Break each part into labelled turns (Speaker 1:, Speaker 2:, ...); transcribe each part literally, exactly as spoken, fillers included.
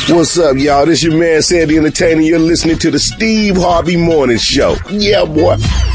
Speaker 1: What's up, y'all? This your man, Sandy Entertainer. You're listening to the Steve Harvey Morning Show. Yeah, boy.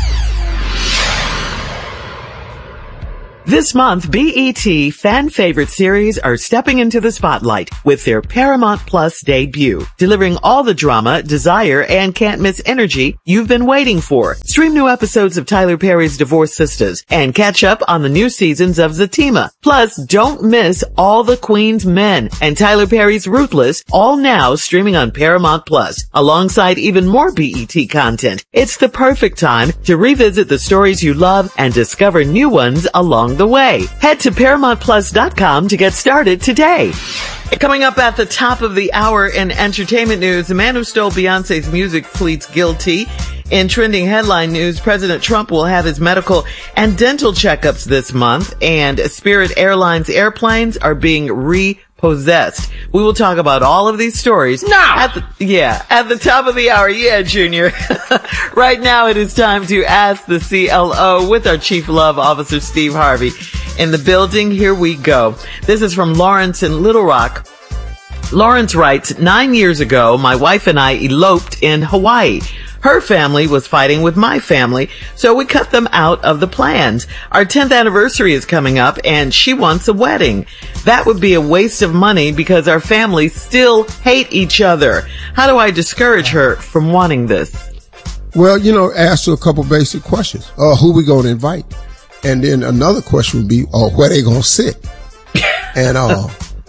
Speaker 2: This month, B E T fan favorite series are stepping into the spotlight with their Paramount Plus debut, delivering all the drama, desire, and can't miss energy you've been waiting for. Stream new episodes of Tyler Perry's Divorced Sisters and catch up on the new seasons of Zatima. Plus, don't miss All the Queen's Men and Tyler Perry's Ruthless, all now streaming on Paramount Plus, alongside even more B E T content. It's the perfect time to revisit the stories you love and discover new ones along the way. Head to Paramount Plus dot com to get started today. Coming up at the top of the hour in entertainment news, the man who stole Beyonce's music pleads guilty. In trending headline news, President Trump will have his medical and dental checkups this month, and Spirit Airlines airplanes are being repossessed. We will talk about all of these stories.
Speaker 3: Now!
Speaker 2: At the, yeah, at the top of the hour. Yeah, Junior. Right now it is time to ask the C L O with our Chief Love Officer, Steve Harvey. In the building, here we go. This is from Lawrence in Little Rock. Lawrence writes, nine years ago, my wife and I eloped in Hawaii. Her family was fighting with my family, so we cut them out of the plans. Our tenth anniversary is coming up, and she wants a wedding. That would be a waste of money because our families still hate each other. How do I discourage her from wanting this?
Speaker 4: Well, you know, ask her a couple basic questions. Uh, who we going to invite? And then another question would be, uh, where they going to sit? And, uh,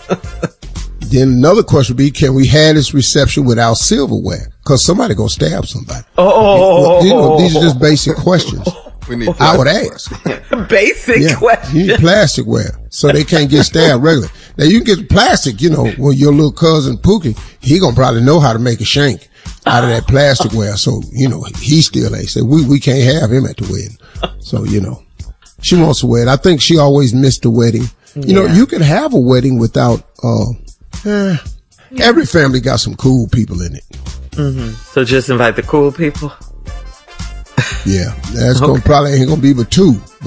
Speaker 4: then another question would be, can we have this reception without silverware? Cause somebody gonna stab somebody.
Speaker 2: Oh,
Speaker 4: you know, these are just basic questions.
Speaker 5: We need
Speaker 4: I would ask.
Speaker 2: Basic
Speaker 4: yeah,
Speaker 2: questions.
Speaker 4: You need plasticware so they can't get stabbed regularly. Now you can get plastic, you know, when your little cousin Pookie, he gonna probably know how to make a shank out of that plasticware. So, you know, he still ain't said, we, we can't have him at the wedding. So, you know, she wants a wedding. I think she always missed the wedding. You
Speaker 2: yeah.
Speaker 4: know, you can have a wedding without, uh, eh, every family got some cool people in it.
Speaker 2: Mm-hmm. So just invite the cool people.
Speaker 4: Yeah, that's
Speaker 2: okay.
Speaker 4: gonna probably ain't gonna be but two. But.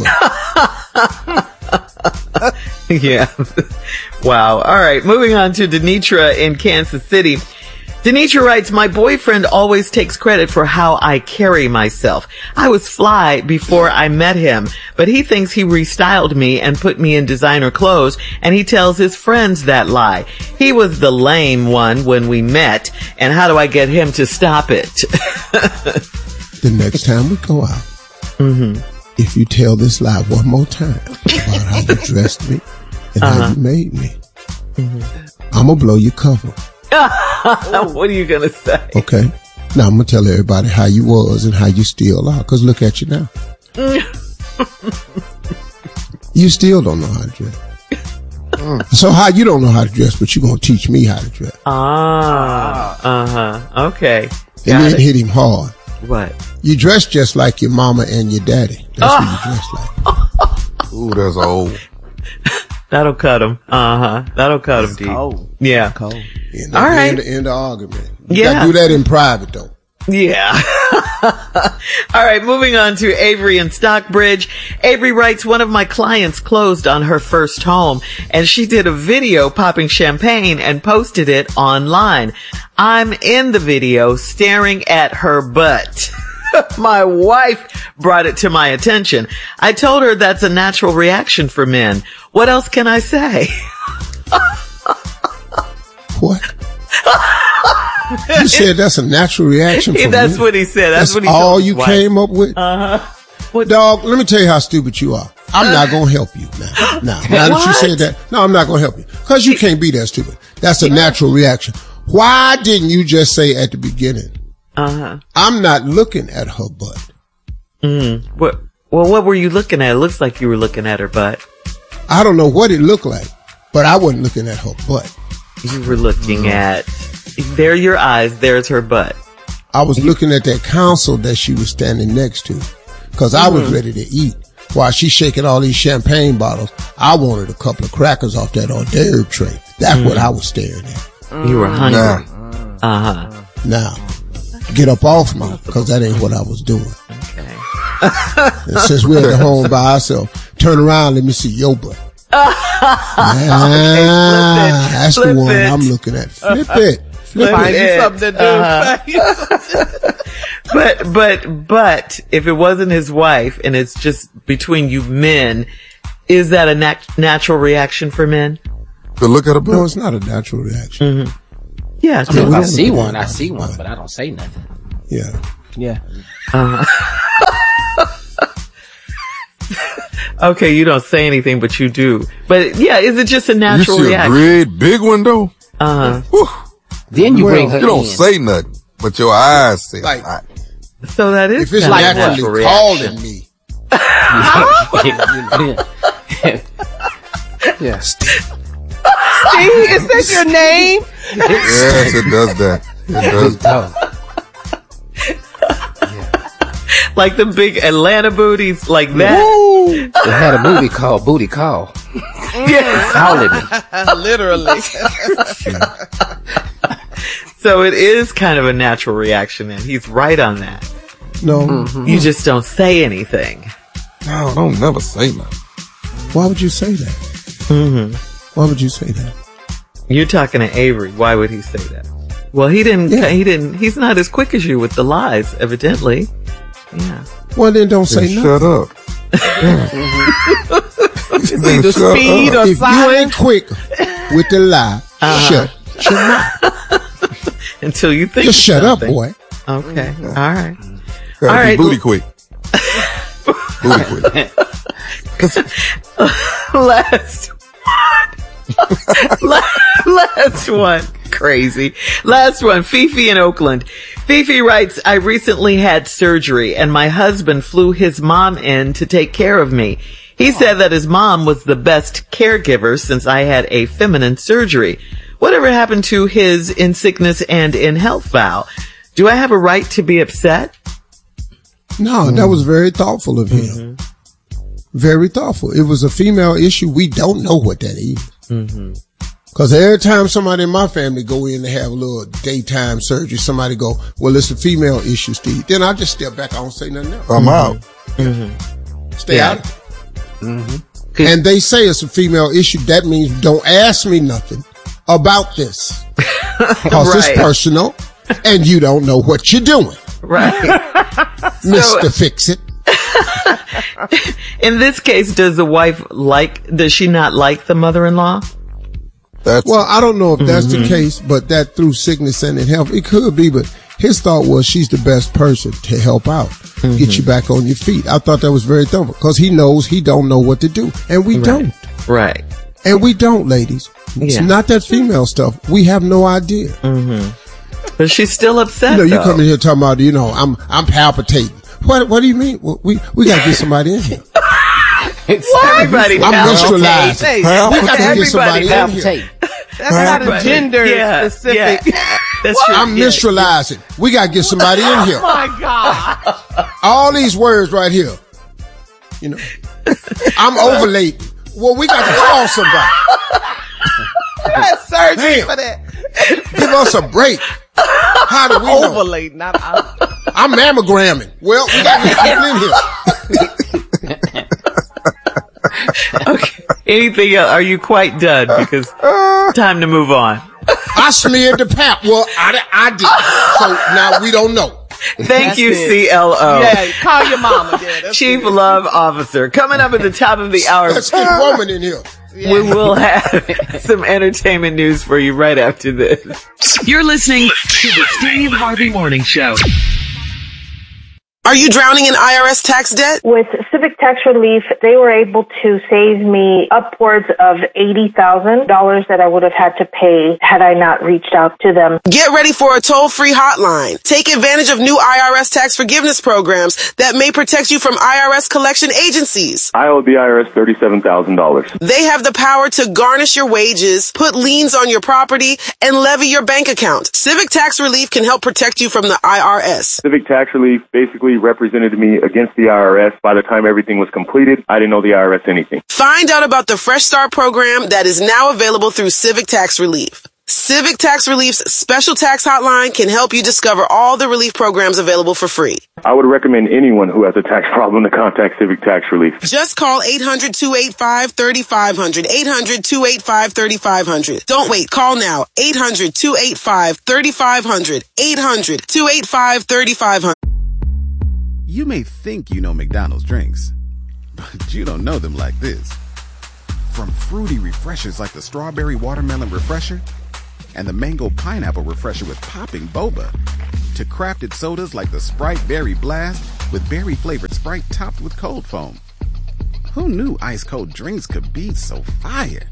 Speaker 2: Yeah. Wow. All right. Moving on to Denitra in Kansas City. Denitra writes, my boyfriend always takes credit for how I carry myself. I was fly before I met him, but he thinks he restyled me and put me in designer clothes, and he tells his friends that lie. He was the lame one when we met, and how do I get him to stop it?
Speaker 4: The next time we go out, mm-hmm. if you tell this lie one more time about how you dressed me and uh-huh. how you made me, mm-hmm. I'm gonna blow your cover.
Speaker 2: What are you gonna say?
Speaker 4: Okay. Now I'm gonna tell everybody how you was and how you still are. Cause look at you now. You still don't know how to dress. Mm. So how you don't know how to dress, but you gonna teach me how to dress.
Speaker 2: Ah. Uh-huh. Okay.
Speaker 4: And
Speaker 2: Got
Speaker 4: then
Speaker 2: it.
Speaker 4: hit him hard.
Speaker 2: What?
Speaker 4: You dress just like your mama and your daddy. That's oh. what you dress like.
Speaker 5: Ooh, that's old.
Speaker 2: That'll cut him. Uh-huh. That'll cut him, D.
Speaker 3: Cold.
Speaker 2: Yeah.
Speaker 3: Cold.
Speaker 4: And
Speaker 2: all right.
Speaker 4: End, end the argument. You
Speaker 2: yeah.
Speaker 4: gotta do that in private though.
Speaker 2: Yeah. All right. Moving on to Avery in Stockbridge. Avery writes, one of my clients closed on her first home and she did a video popping champagne and posted it online. I'm in the video staring at her butt. My wife brought it to my attention. I told her that's a natural reaction for men. What else can I say?
Speaker 4: What? You said that's a natural reaction for
Speaker 2: That's
Speaker 4: men?
Speaker 2: what he said. That's,
Speaker 4: That's
Speaker 2: what he
Speaker 4: all
Speaker 2: told his
Speaker 4: you
Speaker 2: wife.
Speaker 4: came up with?
Speaker 2: Uh-huh. What?
Speaker 4: Dog, let me tell you how stupid you are. I'm not gonna help you now. Now, now that you said that, no, I'm not gonna help you. Cause you can't be that stupid. That's a natural reaction. Why didn't you just say at the beginning,
Speaker 2: Uh-huh.
Speaker 4: I'm not looking at her butt?
Speaker 2: Mm. What? Well, what were you looking at? It looks like you were looking at her butt.
Speaker 4: I don't know what it looked like, but I wasn't looking at her butt.
Speaker 2: You were looking mm. at, there are your eyes, there's her butt.
Speaker 4: I was looking at that console that she was standing next to, cause mm-hmm. I was ready to eat. While she's shaking all these champagne bottles, I wanted a couple of crackers off that hors d'oeuvre tray. That's mm. what I was staring at.
Speaker 2: You were hungry.
Speaker 4: Now,
Speaker 2: uh-huh.
Speaker 4: Now, get up off me, cause that ain't what I was doing.
Speaker 2: Okay.
Speaker 4: And since we're at home by ourselves, turn around, let me see your butt.
Speaker 2: Ah,
Speaker 4: ah,
Speaker 2: okay,
Speaker 4: that's
Speaker 2: flip
Speaker 4: the one
Speaker 2: it.
Speaker 4: I'm looking at. Flip it.
Speaker 3: Find you something to do.
Speaker 2: Uh-huh.
Speaker 3: Find you something.
Speaker 2: But, but, but, if it wasn't his wife and it's just between you men, is that a nat- natural reaction for men?
Speaker 5: To look at a book?
Speaker 4: No, it's not a natural reaction.
Speaker 2: Mm-hmm. Yeah.
Speaker 6: I mean, if
Speaker 4: we
Speaker 6: I
Speaker 4: don't
Speaker 6: see
Speaker 4: look at
Speaker 6: one,
Speaker 4: it.
Speaker 6: I see one, but I don't say nothing.
Speaker 4: Yeah.
Speaker 3: Yeah.
Speaker 2: Uh-huh. Okay, you don't say anything, but you do. But yeah, is it just a natural
Speaker 5: you see
Speaker 2: reaction?
Speaker 5: a great big window?
Speaker 2: Uh-huh.
Speaker 5: Whew.
Speaker 6: Then you
Speaker 4: Well,
Speaker 6: bring her
Speaker 5: You don't
Speaker 6: in.
Speaker 5: say nothing, but your eyes say
Speaker 4: Like-
Speaker 5: a lot.
Speaker 2: So that is
Speaker 4: If it's
Speaker 2: kind of a
Speaker 4: naturally
Speaker 2: natural
Speaker 4: calling
Speaker 2: reaction.
Speaker 4: me,
Speaker 6: Yeah.
Speaker 3: Steve, is that your name?
Speaker 5: Yes, it does that. It does that.
Speaker 6: Oh,
Speaker 2: Like the big Atlanta booties, like that.
Speaker 6: they had a movie called Booty Call.
Speaker 2: Yeah.
Speaker 6: Calling me.
Speaker 3: Literally.
Speaker 2: So it is kind of a natural reaction, and he's right on that.
Speaker 4: no.
Speaker 2: You just don't say anything.
Speaker 5: No, don't never say nothing.
Speaker 4: Why would you say that?
Speaker 2: Mm-hmm.
Speaker 4: Why would you say that?
Speaker 2: You're talking to Avery. Why would he say that? Well, he didn't.
Speaker 4: Yeah.
Speaker 2: He didn't. He's not as quick as you with the lies, evidently. Yeah.
Speaker 4: Well, then don't say
Speaker 5: Just
Speaker 4: nothing.
Speaker 5: shut up.
Speaker 3: It's either
Speaker 5: Shut
Speaker 3: speed
Speaker 5: up.
Speaker 3: or
Speaker 4: If
Speaker 3: silence.
Speaker 4: you ain't quick with the lie, shut your mouth.
Speaker 2: Until you think.
Speaker 4: Just
Speaker 2: of
Speaker 4: shut up,
Speaker 2: something.
Speaker 4: boy.
Speaker 2: Okay. All right.
Speaker 5: Gotta
Speaker 2: All
Speaker 5: be
Speaker 2: right.
Speaker 5: booty quick. Booty quick.
Speaker 2: Last one. Last one. Crazy. Last one. Fifi in Oakland. Fifi writes, I recently had surgery and my husband flew his mom in to take care of me. He said that his mom was the best caregiver since I had a feminine surgery. Whatever happened to his in sickness and in health vow? Do I have a right to be upset?
Speaker 4: No, that was very thoughtful of him. Very thoughtful. It was a female issue. We don't know what that is.
Speaker 2: Mm-hmm.
Speaker 4: Cause every time somebody in my family go in to have a little daytime surgery, somebody go, well, it's a female issue, Steve. Then I just step back. I don't say nothing else.
Speaker 5: I'm out.
Speaker 4: Stay
Speaker 2: Yeah.
Speaker 4: out. Mm-hmm. And they say it's a female issue. That means don't ask me nothing about this. Cause
Speaker 2: Right.
Speaker 4: it's personal and you don't know what you're doing.
Speaker 2: Right.
Speaker 4: Mister Fix It.
Speaker 2: In this case, does the wife like, does she not like the mother-in-law?
Speaker 5: That's
Speaker 4: Well, I don't know if that's the case, but that through sickness and in health, it could be, but his thought was she's the best person to help out, get you back on your feet. I thought that was very thoughtful because he knows he don't know what to do. And we
Speaker 2: Right.
Speaker 4: don't.
Speaker 2: Right.
Speaker 4: And we don't, ladies. It's
Speaker 2: Yeah.
Speaker 4: not that female stuff. We have no idea.
Speaker 2: But she's still upset.
Speaker 4: You know, you
Speaker 2: though.
Speaker 4: come in here talking about, you know, I'm, I'm palpitating. What, what do you mean? Well, we, we gotta get somebody in here.
Speaker 2: Everybody
Speaker 4: I'm
Speaker 2: palpitates.
Speaker 4: menstrualizing.
Speaker 3: Hey,
Speaker 4: We gotta get
Speaker 2: Everybody
Speaker 4: somebody in here.
Speaker 6: Palpitate.
Speaker 3: that's not a
Speaker 2: Everybody.
Speaker 3: gender
Speaker 2: Yeah,
Speaker 3: specific.
Speaker 2: yeah. That's true.
Speaker 4: I'm
Speaker 2: Yeah.
Speaker 4: menstrualizing. We gotta get somebody in here.
Speaker 3: My God.
Speaker 4: All these words right here. You know, I'm ovulating. Well, we got to call somebody.
Speaker 3: That's surgery
Speaker 4: Damn.
Speaker 3: for that.
Speaker 4: Give us a break. How do we know?
Speaker 3: Overlay, not out.
Speaker 4: I'm mammogramming. Well, we got to get people in here.
Speaker 2: Okay. Anything else? Are you quite done? Because time to move on.
Speaker 4: I smeared the pap. Well, I, I did. So now we don't know.
Speaker 2: Thank
Speaker 3: That's
Speaker 2: you,
Speaker 3: it.
Speaker 2: C L O.
Speaker 3: Yeah, call your mama. Yeah, that's
Speaker 2: Chief
Speaker 3: it.
Speaker 2: Love Officer. Coming up at the top of the hour,
Speaker 4: Let's get woman in here.
Speaker 2: we will have some entertainment news for you right after this.
Speaker 7: You're listening to the Steve Harvey Morning Show.
Speaker 8: Are you drowning in I R S tax debt?
Speaker 9: With Civic Tax Relief, they were able to save me upwards of eighty thousand dollars that I would have had to pay had I not reached out to them.
Speaker 8: Get ready for a toll-free hotline. Take advantage of new I R S tax forgiveness programs that may protect you from I R S collection agencies.
Speaker 10: I owe the I R S thirty-seven thousand dollars.
Speaker 8: They have the power to garnish your wages, put liens on your property, and levy your bank account. Civic Tax Relief can help protect you from the I R S.
Speaker 10: Civic Tax Relief basically represented me against the I R S. By the time everything was completed, I didn't owe the I R S anything.
Speaker 8: Find out about the Fresh Start program that is now available through Civic Tax Relief. Civic Tax Relief's special tax hotline can help you discover all the relief programs available for free.
Speaker 10: I would recommend anyone who has a tax problem to contact Civic Tax Relief.
Speaker 8: Just call eight hundred, two eight five, three five zero zero. eight hundred, two eight five, three five zero zero. Don't wait. Call now. eight hundred, two eight five, three five zero zero. eight hundred, two eight five, three five zero zero.
Speaker 11: You may think you know McDonald's drinks, but you don't know them like this. From fruity refreshers like the Strawberry Watermelon Refresher and the Mango Pineapple Refresher with popping boba, to crafted sodas like the Sprite Berry Blast with berry-flavored Sprite topped with cold foam. Who knew ice-cold drinks could be so fire?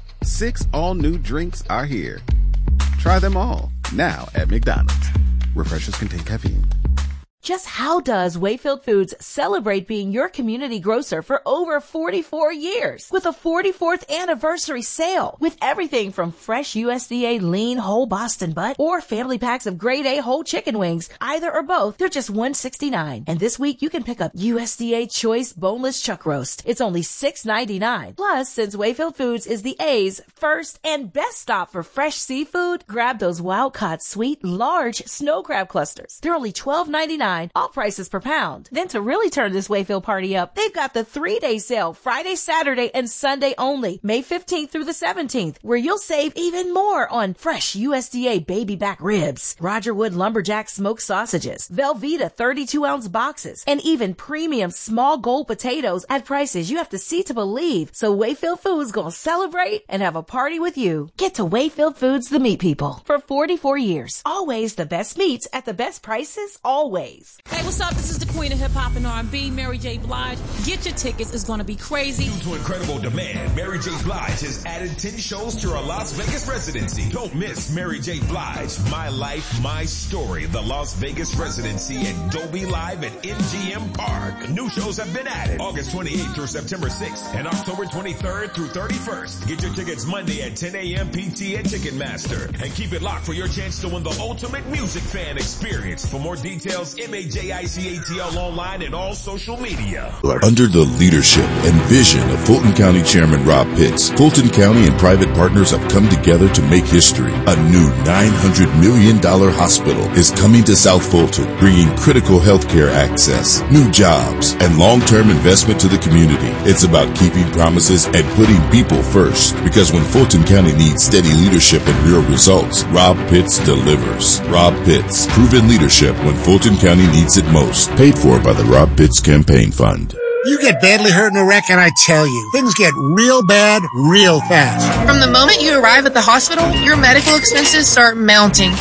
Speaker 11: Six all-new drinks are here. Try them all, now at McDonald's. Refreshers contain caffeine.
Speaker 12: Just how does Wayfield Foods celebrate being your community grocer for over forty-four years with a forty-fourth anniversary sale with everything from fresh U S D A lean whole Boston butt or family packs of grade A whole chicken wings, either or both. They're just one sixty-nine. And this week you can pick up U S D A choice boneless chuck roast. It's only six ninety-nine. Plus, since Wayfield Foods is the A's first and best stop for fresh seafood, grab those wild-caught sweet large snow crab clusters. They're only twelve ninety-nine. All prices per pound. Then to really turn this Wayfield party up, they've got the three-day sale, Friday, Saturday, and Sunday only, May fifteenth through the seventeenth, where you'll save even more on fresh U S D A baby back ribs, Roger Wood Lumberjack smoked sausages, Velveeta thirty-two ounce boxes, and even premium small gold potatoes at prices you have to see to believe. So Wayfield Foods gonna celebrate and have a party with you. Get to Wayfield Foods, the meat people. For forty-four years, always the best meats at the best prices, always.
Speaker 13: Hey, what's up? This is the queen of hip-hop and R and B, Mary J. Blige. Get your tickets. It's going to be crazy.
Speaker 14: Due to incredible demand, Mary J. Blige has added ten shows to her Las Vegas residency. Don't miss Mary J. Blige, My Life, My Story, the Las Vegas residency at Dolby Live at M G M Park. New shows have been added August twenty-eighth through September sixth and October twenty-third through thirty-first. Get your tickets Monday at ten a.m. P T at Ticketmaster. And keep it locked for your chance to win the ultimate music fan experience. For more details, M A J I C A T L online and all social media.
Speaker 15: Under the leadership and vision of Fulton County Chairman Rob Pitts, Fulton County and private partners have come together to make history. A new nine hundred million dollars hospital is coming to South Fulton, bringing critical healthcare access, new jobs, and long-term investment to the community. It's about keeping promises and putting people first, because when Fulton County needs steady leadership and real results, Rob Pitts delivers. Rob Pitts, proven leadership when Fulton County needs it most. Paid for by the Rob Pitts Campaign Fund.
Speaker 16: You get badly hurt in a wreck and I tell you, things get real bad real fast.
Speaker 17: From the moment you arrive at the hospital, your medical expenses start mounting.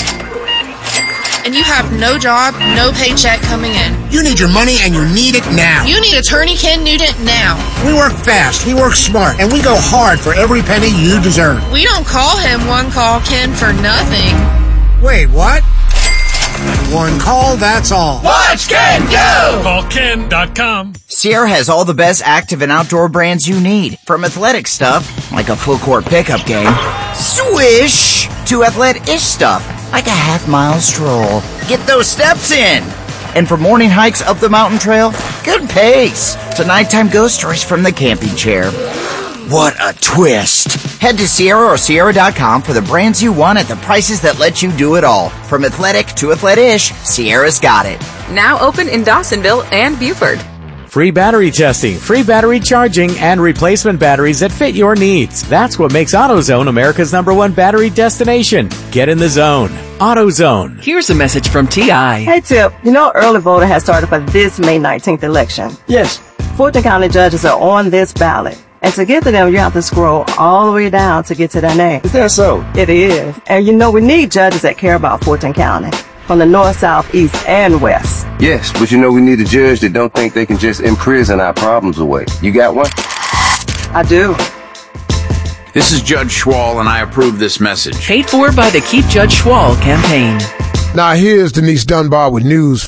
Speaker 17: And you have no job, no paycheck coming in.
Speaker 16: You need your money and you need it now.
Speaker 17: You need Attorney Ken Nugent now.
Speaker 16: We work fast, we work smart, and we go hard for every penny you deserve.
Speaker 17: We don't call him One Call Ken for nothing.
Speaker 16: Wait, what? One call, that's all.
Speaker 18: Watch Ken go! Call Ken dot com.
Speaker 19: Sierra has all the best active and outdoor brands you need. From athletic stuff, like a full court pickup game, swish, to athletic-ish stuff, like a half-mile stroll. Get those steps in. And for morning hikes up the mountain trail, good pace. To nighttime ghost stories from the camping chair. What a twist. Head to Sierra or Sierra dot com for the brands you want at the prices that let you do it all. From athletic to athletic-ish, Sierra's got it.
Speaker 20: Now open in Dawsonville and Buford.
Speaker 21: Free battery testing, free battery charging, and replacement batteries that fit your needs. That's what makes AutoZone America's number one battery destination. Get in the zone. AutoZone.
Speaker 7: Here's a message from T I.
Speaker 3: Hey, Tip. You know early voting has started for this May nineteenth election.
Speaker 7: Yes.
Speaker 3: Fulton County judges are on this ballot. And to get to them, you have to scroll all the way down to get to their name.
Speaker 7: Is that so?
Speaker 3: It is. And you know, we need judges that care about Fulton County. From the north, south, east, and west.
Speaker 22: Yes, but you know we need a judge that don't think they can just imprison our problems away. You got one?
Speaker 3: I do.
Speaker 23: This is Judge Schwall, and I approve this message.
Speaker 7: Paid for by the Keep Judge Schwall campaign.
Speaker 4: Now here's Denise Dunbar with news.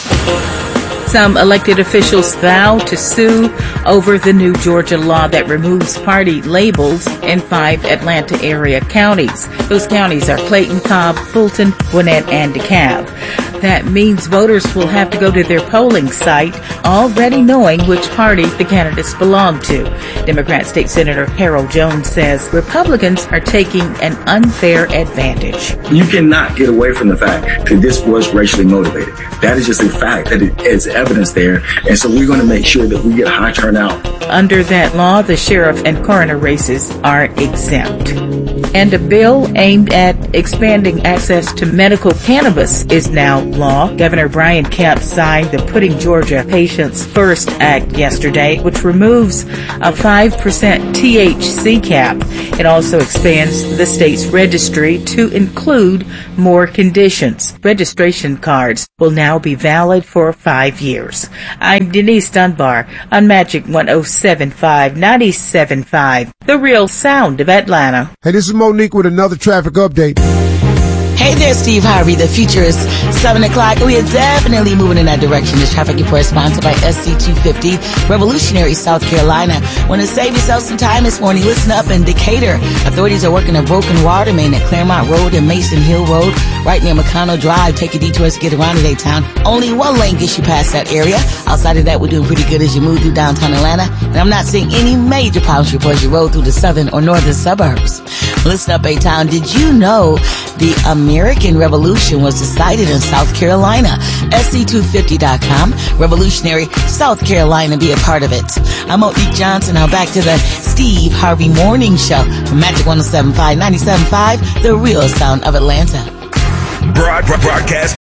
Speaker 24: Some elected officials vow to sue over the new Georgia law that removes party labels in five Atlanta area counties. Those counties are Clayton, Cobb, Fulton, Gwinnett, and DeKalb. That means voters will have to go to their polling site already knowing which party the candidates belong to. Democrat State Senator Harold Jones says Republicans are taking an unfair advantage.
Speaker 1: You cannot get away from the fact that this was racially motivated. That is just a fact that it is evidence there. And so we're going to make sure that we get high turnout.
Speaker 24: Under that law, the sheriff and coroner races are exempt. And a bill aimed at expanding access to medical cannabis is now law. Governor Brian Kemp signed the Putting Georgia Patients First Act yesterday, which removes a five percent T H C cap. It also expands the state's registry to include more conditions. Registration cards will now be valid for five years. I'm Denise Dunbar on Magic one oh seven point five, ninety-seven point five, the real sound of Atlanta.
Speaker 4: Hey, this is Monique with another traffic update.
Speaker 2: Hey there, Steve Harvey. The future is seven o'clock. We are definitely moving in that direction. This traffic report is sponsored by S C two fifty, Revolutionary, South Carolina. Want to save yourself some time this morning? Listen up in Decatur. Authorities are working a broken water main at Claremont Road and Mason Hill Road, right near McConnell Drive. Take a detour to get around today, town. Only one lane gets you past that area. Outside of that, we're doing pretty good as you move through downtown Atlanta. And I'm not seeing any major problems report as you roll through the southern or northern suburbs. Listen up, A-Town. Did you know the American Revolution was decided in South Carolina? S C two fifty dot com, Revolutionary, South Carolina. Be a part of it. I'm Monique Johnson. Now back to the Steve Harvey Morning Show from Magic one oh seven point five, ninety-seven point five, the real sound of Atlanta.
Speaker 14: Broad, broad, broadcast.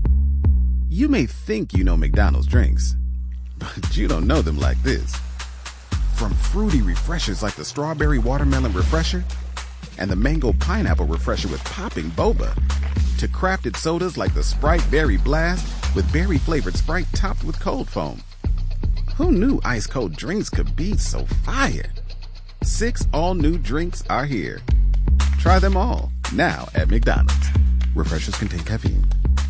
Speaker 11: You may think you know McDonald's drinks, but you don't know them like this. From fruity refreshers like the Strawberry Watermelon Refresher and the Mango Pineapple Refresher with popping boba, to crafted sodas like the Sprite Berry Blast with berry-flavored Sprite topped with cold foam. Who knew ice-cold drinks could be so fire? Six all-new drinks are here. Try them all, now at McDonald's. Refreshers contain caffeine.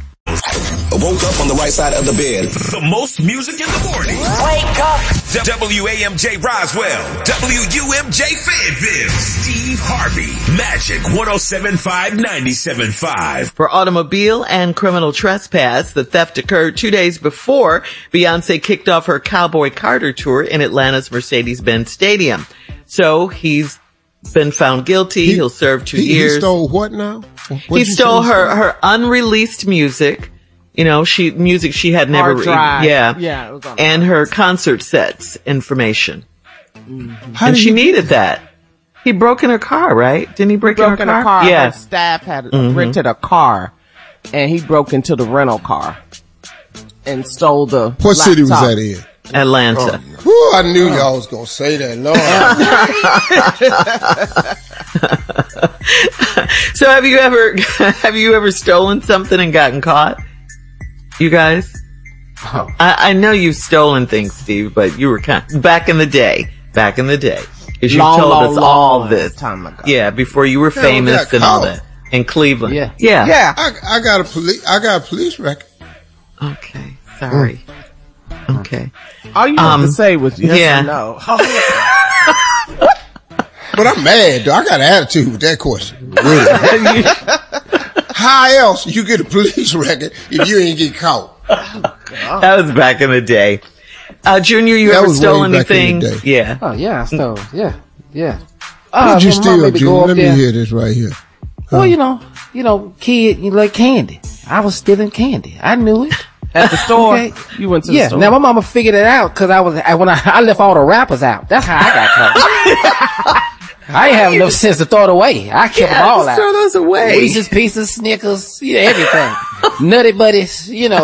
Speaker 14: Woke up on the right side of the bed. The most music in the morning. Wake up. W A M J Roswell. W U M J Fayetteville. Steve Harvey. Magic one oh seven point five, ninety-seven point five.
Speaker 5: For automobile and criminal trespass, the theft occurred two days before Beyonce kicked off her Cowboy Carter tour in Atlanta's Mercedes-Benz Stadium. So he's been found guilty. He, He'll serve two
Speaker 4: he,
Speaker 5: years.
Speaker 4: He stole what now? What'd
Speaker 5: he stole her, her unreleased music. You know, she, music she had never,
Speaker 6: Hard drive.
Speaker 5: yeah.
Speaker 6: Yeah, it was on
Speaker 5: and her concert sets information.
Speaker 6: Mm-hmm.
Speaker 5: And she needed that. He broke in her car, right? Didn't he break
Speaker 6: he broke
Speaker 5: in her
Speaker 6: in
Speaker 5: car?
Speaker 6: a car.
Speaker 5: Yeah.
Speaker 6: Her staff had
Speaker 5: Mm-hmm.
Speaker 6: rented a car, and he broke into the rental car and stole the
Speaker 4: What
Speaker 6: laptop.
Speaker 4: city was that in?
Speaker 5: Atlanta.
Speaker 4: Oh, whew, I knew y'all was gonna say that. Lord.
Speaker 5: So have you ever, have you ever stolen something and gotten caught? You guys?
Speaker 6: Oh.
Speaker 5: I, I know you've stolen things, Steve, but you were kind of, back in the day, back in the day. Because you
Speaker 6: Long,
Speaker 5: told
Speaker 6: long,
Speaker 5: us all
Speaker 6: long
Speaker 5: this.
Speaker 6: time ago.
Speaker 5: Yeah, before you were
Speaker 4: Hell,
Speaker 5: famous
Speaker 4: got
Speaker 5: and all
Speaker 4: caught.
Speaker 5: that. In Cleveland.
Speaker 6: Yeah.
Speaker 5: Yeah.
Speaker 6: Yeah.
Speaker 4: I, I got a police. I got a police record.
Speaker 5: Okay. Sorry. Okay.
Speaker 6: All you
Speaker 5: Um,
Speaker 6: have to say was yes
Speaker 5: yeah.
Speaker 6: or no.
Speaker 4: But I'm mad, though. I got an attitude with that question. Really. How else you get a police record if you ain't get caught?
Speaker 5: That was back in the day. Uh, Junior, you
Speaker 4: That
Speaker 5: ever
Speaker 4: was
Speaker 5: stole
Speaker 4: way back in
Speaker 5: anything?
Speaker 4: the day.
Speaker 5: Yeah.
Speaker 6: Oh yeah, I stole. Yeah, yeah.
Speaker 4: What
Speaker 6: Uh,
Speaker 4: did you
Speaker 6: my mom
Speaker 4: steal,
Speaker 6: made me go
Speaker 4: Junior?
Speaker 6: up
Speaker 4: Let me
Speaker 6: there.
Speaker 4: hear this right here.
Speaker 6: Well, you know, you know, kid, you like candy. I was stealing candy. I knew it.
Speaker 25: At the store?
Speaker 6: Okay.
Speaker 25: You went to
Speaker 6: yeah.
Speaker 25: the store?
Speaker 6: Now my mama figured it out because I was I, when I, I left all the wrappers out. That's how I got caught. I ain't have no sense to throw it away. I kept
Speaker 5: Yeah,
Speaker 6: them all
Speaker 5: just
Speaker 6: out.
Speaker 5: throw those away.
Speaker 6: Reese's Pieces, Snickers, yeah, everything. Nutty Buddies, you know.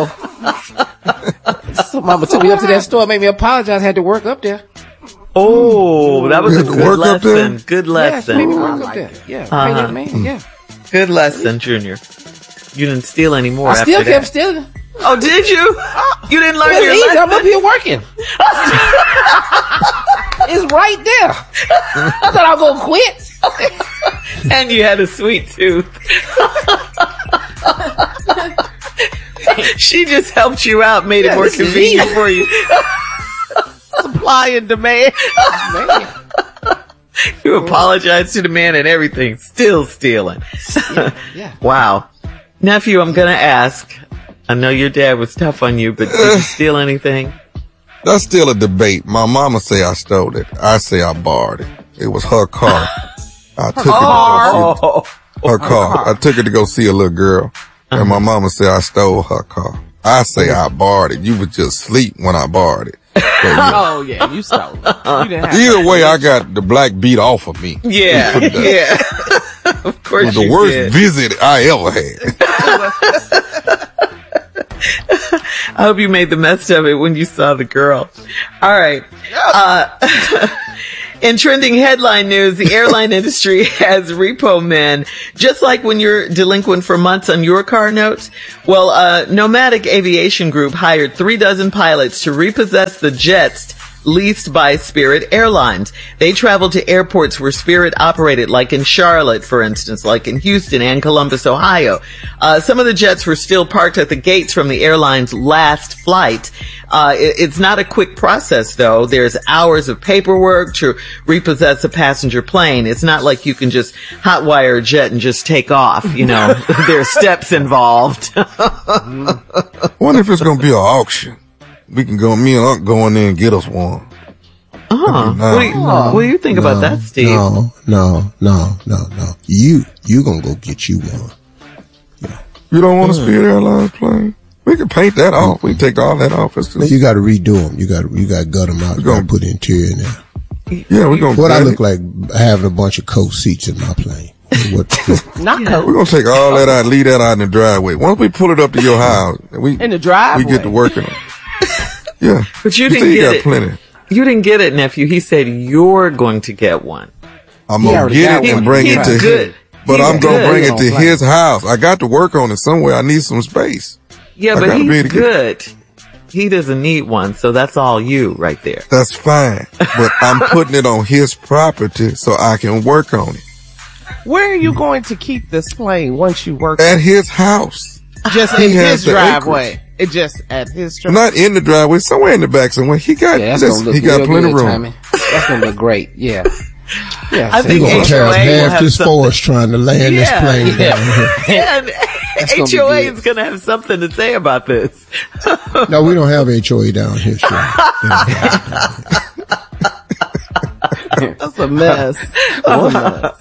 Speaker 6: So mama took me up to that store, made me apologize. Had to work up there.
Speaker 5: Oh, that was
Speaker 4: You
Speaker 5: a
Speaker 4: had to
Speaker 5: good
Speaker 4: work up there?
Speaker 5: lesson. Good
Speaker 6: Yeah,
Speaker 5: lesson.
Speaker 6: made me work up there. Yeah, pay
Speaker 5: Uh-huh.
Speaker 6: that man. Yeah.
Speaker 5: Good lesson, Junior. You didn't steal any more
Speaker 6: I
Speaker 5: after
Speaker 6: still
Speaker 5: that.
Speaker 6: kept stealing.
Speaker 5: Oh, did you? You didn't learn
Speaker 6: It's
Speaker 5: your
Speaker 6: easy.
Speaker 5: lesson?
Speaker 6: I'm up here working. It's right there. I thought I was gonna quit.
Speaker 5: And you had a sweet tooth. She just helped you out, made
Speaker 6: Yeah,
Speaker 5: it more
Speaker 6: this is
Speaker 5: convenient
Speaker 6: easy.
Speaker 5: for you.
Speaker 6: Supply and demand. Man.
Speaker 5: You apologized to the man and everything. Still stealing.
Speaker 6: Yeah.
Speaker 5: Wow. Nephew, I'm going to ask, I know your dad was tough on you, but did you steal anything?
Speaker 8: That's still a debate. My mama say I stole it. I say I borrowed it. It was her car. I took
Speaker 5: oh.
Speaker 8: it to go see her car. I took it to go see a little girl. Uh-huh. And my mama said I stole her car. I say I borrowed it. You was just asleep when I borrowed it. So, yeah.
Speaker 6: Oh yeah, you stole it. You didn't have
Speaker 8: Either way, I got the black beat off of me.
Speaker 5: Yeah, yeah. Of course,
Speaker 8: it was the worst
Speaker 5: did.
Speaker 8: visit I ever had.
Speaker 5: I hope you made the best of it when you saw the girl. All right. Uh, in trending headline news, the airline industry has repo men, just like when you're delinquent for months on your car notes. Well, uh, Nomadic Aviation Group hired three dozen pilots to repossess the jets leased by Spirit Airlines. They traveled to airports where Spirit operated, like in Charlotte, for instance, like in Houston and Columbus, Ohio. Uh, some of the jets were still parked at the gates from the airline's last flight. Uh, it, it's not a quick process, though. There's hours of paperwork to repossess a passenger plane. It's not like you can just hotwire a jet and just take off, you know. There's steps involved.
Speaker 8: I wonder if it's going to be an auction. We can go, me and Unc go in there and get us one.
Speaker 5: Oh, nice. what, do you,
Speaker 4: no,
Speaker 5: what do you think
Speaker 4: no,
Speaker 5: about that, Steve?
Speaker 4: No, no, no, no, no. You, you gonna go get you one.
Speaker 8: Yeah. You don't want a Spirit Airlines plane? We can paint that off. We can take all that off. Just...
Speaker 4: You got to redo them. You got to, you got to gut them out. You got to put the interior in there.
Speaker 8: Yeah, we're gonna.
Speaker 4: What I look it. like having a bunch of coach seats in my plane. What,
Speaker 6: Not
Speaker 8: yeah. We're gonna take all that out, leave that out in the driveway. Once we pull it up to your house, we
Speaker 6: in the driveway,
Speaker 8: we get to working on it. Yeah,
Speaker 5: but you
Speaker 8: you
Speaker 5: didn't get
Speaker 8: got
Speaker 5: it.
Speaker 8: Plenty.
Speaker 5: You didn't get it, nephew. He said you're going to get one.
Speaker 8: I'm gonna get it and bring
Speaker 5: He's
Speaker 8: it to
Speaker 5: good.
Speaker 8: him. But
Speaker 5: He's
Speaker 8: I'm gonna
Speaker 5: good.
Speaker 8: bring it to his house. I got to work on it somewhere. I need some space.
Speaker 5: Yeah,
Speaker 8: I
Speaker 5: but he's
Speaker 8: get...
Speaker 5: good. He doesn't need one, so that's all you right there.
Speaker 8: That's fine. But I'm putting it on his property so I can work on it.
Speaker 6: Where are you going to keep this plane once you work
Speaker 8: at his house?
Speaker 6: Just in his driveway. Acreage. It just at his driveway.
Speaker 8: Not in the driveway, somewhere in the back somewhere. He got
Speaker 6: yeah,
Speaker 8: listen, he got plenty of room.
Speaker 6: Tommy. That's gonna look great. Yeah.
Speaker 4: Yeah. I think H O A half this force trying to land yeah, this plane
Speaker 5: yeah.
Speaker 4: down here.
Speaker 5: Yeah, H O A is gonna have something to say about this.
Speaker 4: No, we don't have H O A down here.
Speaker 6: That's a mess. That's a mess.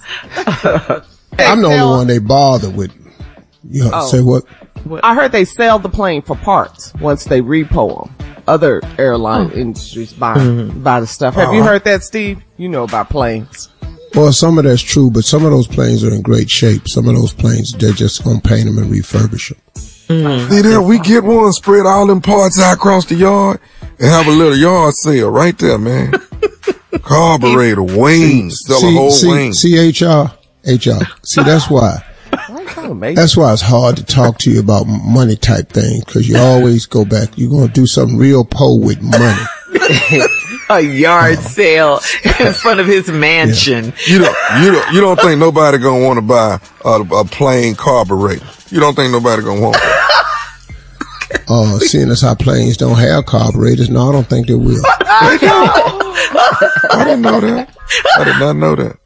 Speaker 4: I'm the only one they bother with. You know, oh. Say what?
Speaker 6: I heard they sell the plane for parts once they repo them. Other airline mm. industries buy, mm-hmm. buy the stuff. Have uh, you heard that, Steve? You know about planes.
Speaker 4: Well, some of that's true, but some of those planes are in great shape. Some of those planes, they're just going to paint them and refurbish them.
Speaker 8: Mm-hmm. See there, we get one, spread all them parts out across the yard, and have a little yard sale right there, man. Carburetor, wings, sell
Speaker 4: C-
Speaker 8: a whole
Speaker 4: C-
Speaker 8: wing.
Speaker 4: C H R, H R. See, that's why. That's why it's hard to talk to you about money type things, because you always go back. You're going to do something real poor with money.
Speaker 5: A yard oh. sale in front of his mansion.
Speaker 8: Yeah. You don't, you don't, you don't think nobody gonna want to buy a, a plain carburetor? You don't think nobody gonna want that?
Speaker 4: Oh, uh, seeing as how planes don't have carburetors, no, I don't think they will.
Speaker 8: I didn't know that. I did not know that.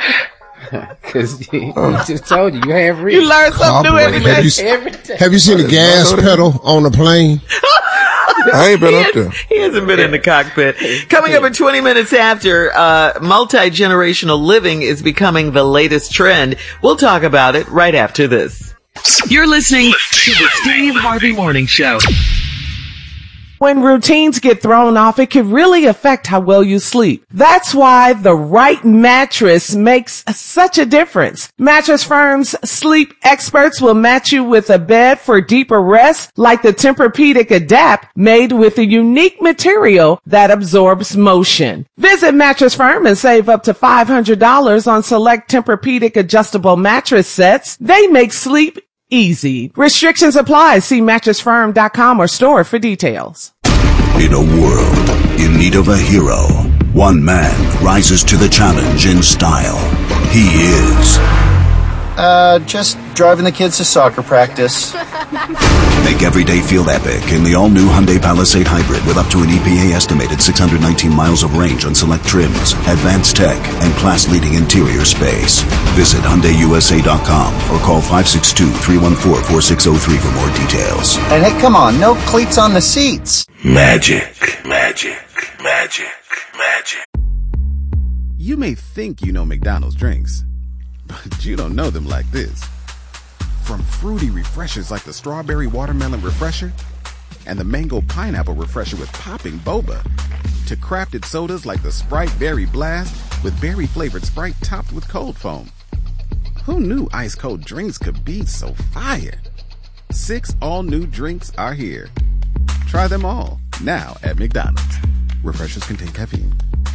Speaker 6: Cause you, uh, just told you, you have read.
Speaker 5: You learn something new every day.
Speaker 4: Have you,
Speaker 6: every day.
Speaker 4: Have you seen the gas pedal on the plane?
Speaker 8: I ain't been
Speaker 5: he
Speaker 8: up
Speaker 5: has,
Speaker 8: there.
Speaker 5: He hasn't been in the cockpit. Coming up at twenty minutes after, uh, multi-generational living is becoming the latest trend. We'll talk about it right after this.
Speaker 7: You're listening to the Steve Harvey Morning Show.
Speaker 6: When routines get thrown off, it can really affect how well you sleep. That's why the right mattress makes such a difference. Mattress Firm's sleep experts will match you with a bed for deeper rest, like the Tempur-Pedic Adapt, made with a unique material that absorbs motion. Visit Mattress Firm and save up to five hundred dollars on select Tempur-Pedic adjustable mattress sets. They make sleep easy. Restrictions apply. See mattress firm dot com or store for details.
Speaker 9: In a world in need of a hero, one man rises to the challenge in style. He is
Speaker 10: Uh, just driving the kids to soccer practice.
Speaker 9: Make every day feel epic in the all-new Hyundai Palisade Hybrid with up to an E P A-estimated six hundred nineteen miles of range on select trims, advanced tech, and class-leading interior space. Visit Hyundai U S A dot com or call five six two, three one four, four six zero three for more details.
Speaker 10: And hey, come on, no cleats on the seats.
Speaker 9: Magic, magic, magic, magic.
Speaker 11: You may think you know McDonald's drinks, but you don't know them like this. From fruity refreshers like the strawberry watermelon refresher and the mango pineapple refresher with popping boba, to crafted sodas like the Sprite Berry Blast with berry flavored Sprite topped with cold foam. Who knew ice cold drinks could be so fire? Six all new drinks are here. Try them all now at McDonald's. Refreshers contain caffeine.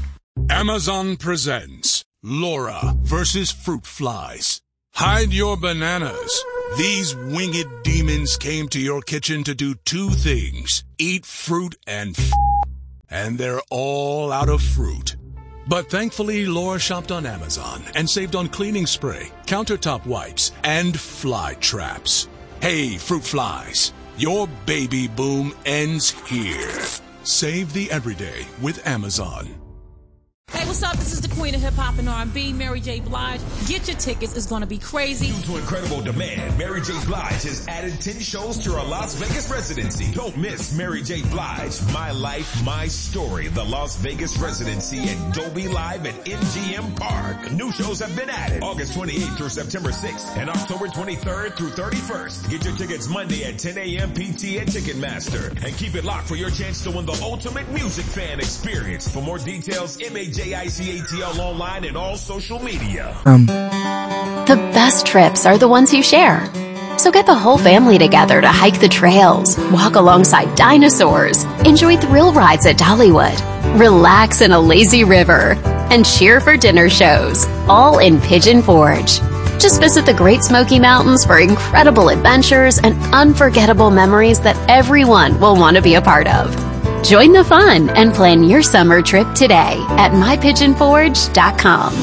Speaker 18: Amazon presents Laura versus Fruit Flies. Hide your bananas. These winged demons came to your kitchen to do two things: eat fruit and f***, and they're all out of fruit. But thankfully, Laura shopped on Amazon and saved on cleaning spray, countertop wipes, and fly traps. Hey, fruit flies, your baby boom ends here. Save the everyday with Amazon.
Speaker 12: Hey, what's up? This is the queen of hip-hop and R and B, Mary J. Blige. Get your tickets. It's going to be crazy.
Speaker 14: Due to incredible demand, Mary J. Blige has added ten shows to her Las Vegas residency. Don't miss Mary J. Blige, My Life, My Story, the Las Vegas residency at Dolby Live at M G M Park. New shows have been added August twenty-eighth through September sixth and October twenty-third through thirty-first. Get your tickets Monday at ten a.m. P T at Ticketmaster. And keep it locked for your chance to win the ultimate music fan experience. For more details, M A J I C A T L online and all social media.
Speaker 13: Um. The best trips are the ones you share. So get the whole family together to hike the trails, walk alongside dinosaurs, enjoy thrill rides at Dollywood, relax in a lazy river, and cheer for dinner shows, all in Pigeon Forge. Just visit the Great Smoky Mountains for incredible adventures and unforgettable memories that everyone will want to be a part of. Join the fun and plan your summer trip today at my pigeon forge dot com.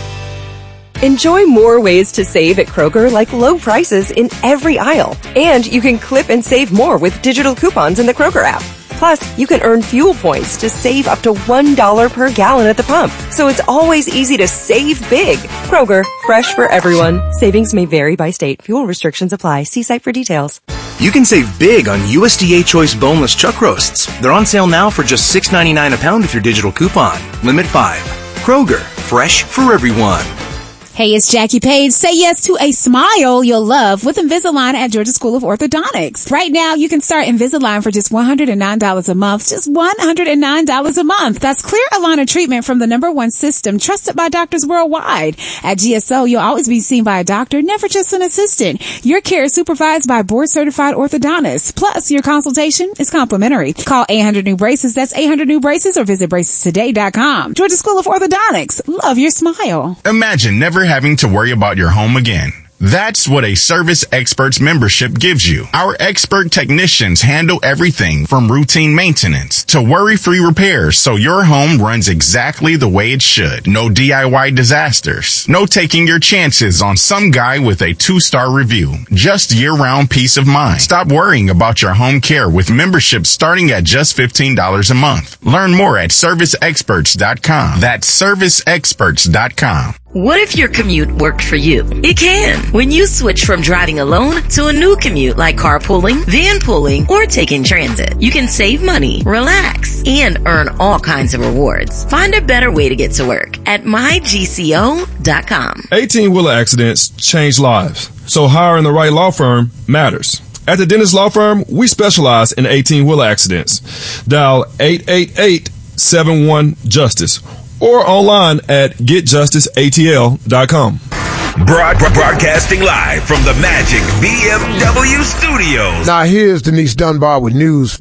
Speaker 15: Enjoy more ways to save at Kroger, like low prices in every aisle. And you can clip and save more with digital coupons in the Kroger app. Plus, you can earn fuel points to save up to one dollar per gallon at the pump. So it's always easy to save big. Kroger, fresh for everyone. Savings may vary by state. Fuel restrictions apply. See site for details.
Speaker 25: You can save big on U S D A Choice boneless chuck roasts. They're on sale now for just six ninety-nine a pound with your digital coupon. Limit five. Kroger, fresh for everyone.
Speaker 26: Hey, it's Jackie Page. Say yes to a smile you'll love with Invisalign at Georgia School of Orthodontics. Right now, you can start Invisalign for just one hundred nine dollars a month. Just one hundred nine dollars a month. That's clear aligner treatment from the number one system trusted by doctors worldwide. At G S O, you'll always be seen by a doctor, never just an assistant. Your care is supervised by board-certified orthodontists. Plus, your consultation is complimentary. Call eight hundred new braces. That's eight hundred new braces, or visit braces today dot com. Georgia School of Orthodontics. Love your smile.
Speaker 27: Imagine never having to worry about your home again. That's what a Service Experts membership gives you. Our expert technicians handle everything from routine maintenance to worry-free repairs, so your home runs exactly the way it should. No D I Y disasters. No taking your chances on some guy with a two-star review. Just year-round peace of mind. Stop worrying about your home care with memberships starting at just fifteen dollars a month. Learn more at service experts dot com. That's service experts dot com.
Speaker 28: What if your commute worked for you? It can. When you switch from driving alone to a new commute like carpooling, van pooling, or taking transit, you can save money, relax, and earn all kinds of rewards. Find a better way to get to work at my G C O dot com.
Speaker 29: eighteen-wheeler accidents change lives, so hiring the right law firm matters. At the Dennis Law Firm, we specialize in eighteen-wheeler accidents. Dial eight eight eight, seven one, justice. Or online at get justice A T L dot com.
Speaker 14: Broad, broadcasting live from the Magic B M W studios.
Speaker 4: Now here's Denise Dunbar with news.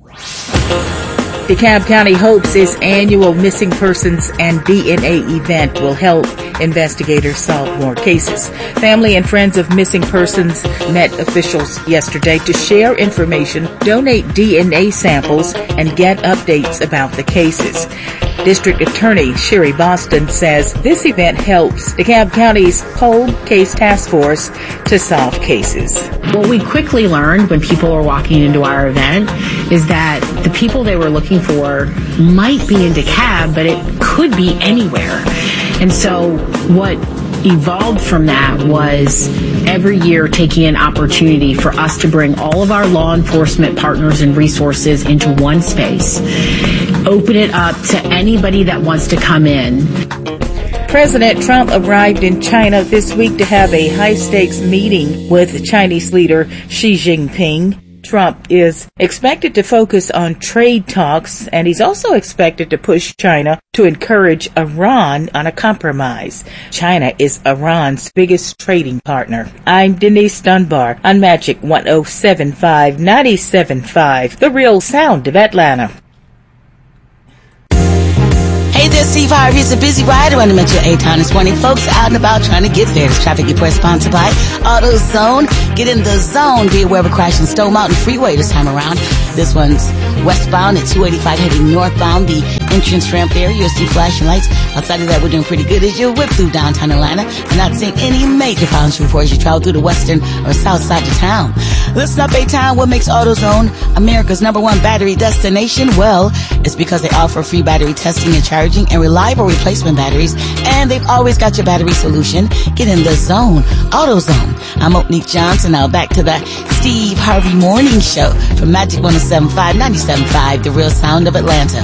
Speaker 24: DeKalb County hopes its annual Missing Persons and D N A event will help investigators solve more cases. Family and friends of missing persons met officials yesterday to share information, donate D N A samples, and get updates about the cases. District Attorney Sherry Boston says this event helps DeKalb County's Cold Case Task Force to solve cases.
Speaker 1: What we quickly learned when people were walking into our event is that the people they were looking for might be in DeKalb, but it could be anywhere. And so what evolved from that was every year taking an opportunity for us to bring all of our law enforcement partners and resources into one space, open it up to anybody that wants to come in.
Speaker 24: President Trump arrived in China this week to have a high-stakes meeting with Chinese leader Xi Jinping. Trump is expected to focus on trade talks, and he's also expected to push China to encourage Iran on a compromise. China is Iran's biggest trading partner. I'm Denise Dunbar on Magic one oh seven point five, ninety-seven point five, the real sound of Atlanta.
Speaker 2: Hey there, Steve Harvey. It's a busy ride around the Metro A-Town this morning. Folks out and about trying to get there. This traffic report sponsored by AutoZone. Get in the zone. Be aware of a crash in Stone Mountain Freeway this time around. This one's westbound at two eighty-five heading northbound. The entrance ramp there, you'll see flashing lights. Outside of that, we're doing pretty good as you whip through downtown Atlanta. We're not seeing any major problems before as you travel through the western or south side of town. Listen up, A-Town. What makes AutoZone America's number one battery destination? Well, it's because they offer free battery testing and charging and reliable replacement batteries, and they've always got your battery solution. Get in the zone. AutoZone. I'm Monique Johnson. Now back to the Steve Harvey Morning Show from Magic one oh seven point five, ninety-seven point five, the real sound of Atlanta.